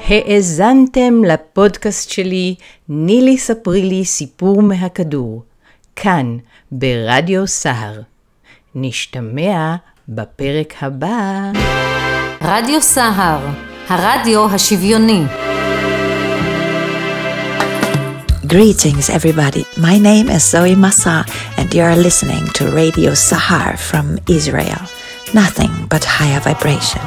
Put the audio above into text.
האזנתם לפודקאסט שלי, נילי ספרי לי סיפור מהכדור, כאן ברדיו סהר. נשתמע בפרק הבא. רדיו סהר, הרדיו השוויוני. Greetings everybody, my name is Zoe Massa and you are listening to Radio Sahar from Israel. Nothing but higher vibration.